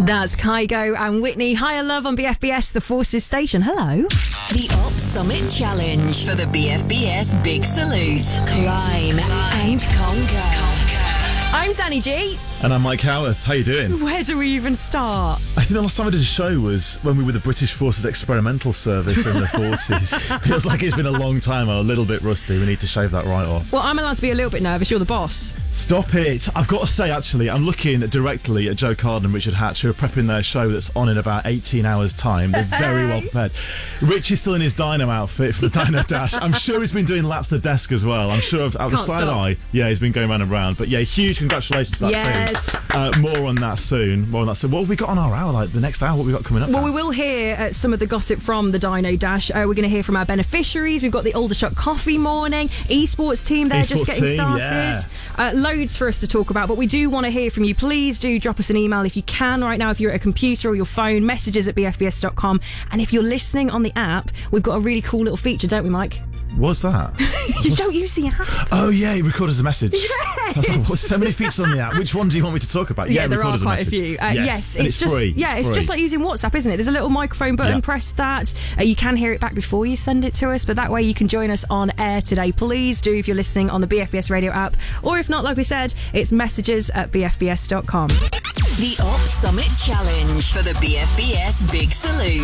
That's Kygo and Whitney. Higher Love on BFBS, the Forces station. Hello. The Op Summit Challenge for the BFBS Big Salute. Climb and conquer. I'm Danny G. And I'm Mike Howarth. How you doing? Where do we even start? I think the last time I did a show was when we were the British Forces Experimental Service in the 40s. Feels like it's been a long time. I'm a little bit rusty. We need to shave that right off. Well, I'm allowed to be a little bit nervous. You're the boss. Stop it. I've got to say, actually, I'm looking directly at Joe Carden and Richard Hatch, who are prepping their show that's on in about 18 hours' time. They're very well prepared. Rich is still in his Dino outfit for the Dino Dash. I'm sure he's been doing laps the desk as well. I'm sure out the side eye. Yeah, he's been going round and round. But yeah, huge congratulations to that team. More on that soon. What have we got on our hour? Like the next hour, what have we got coming up? Well, we will hear some of the gossip from the Dino Dash. We're going to hear from our beneficiaries. We've got the Aldershot Coffee Morning, esports team there just getting started. Yeah. Loads for us to talk about, but we do want to hear from you. Please do drop us an email if you can right now, if you're at a computer or your phone, messages at bfbs.com. And if you're listening on the app, we've got a really cool little feature, don't we, Mike? What's that? You don't use the app. Oh, yeah, you record as a message. Yes. Like, so many features on the app. Which one do you want me to talk about? Yeah, there record are as a quite message. a few. Yes, it's just free. Yeah, it's just like using WhatsApp, isn't it? There's a little microphone button. Press that. You can hear it back before you send it to us, but that way you can join us on air today. Please do if you're listening on the BFBS radio app, or if not, like we said, it's messages at bfbs.com. The Op Summit Challenge for the BFBS Big Salute.